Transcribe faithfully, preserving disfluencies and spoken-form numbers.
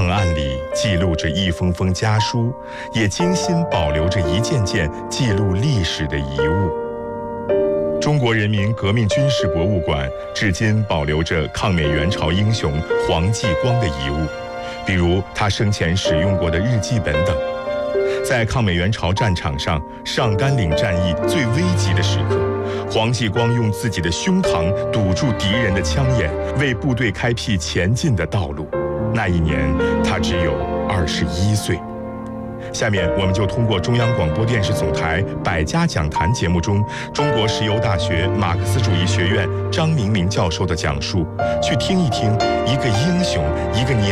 档案里记录着一封封家书，也精心保留着一件件记录历史的遗物。中国人民革命军事博物馆至今保留着抗美援朝英雄黄继光的遗物，比如他生前使用过的日记本等。在抗美援朝战场上，上甘岭战役最危急的时刻，黄继光用自己的胸膛堵住敌人的枪眼，为部队开辟前进的道路。那一年，他只有二十一岁。下面我们就通过中央广播电视总台百家讲坛节目中，中国石油大学马克思主义学院张明明教授的讲述，去听一听一个英雄，一个年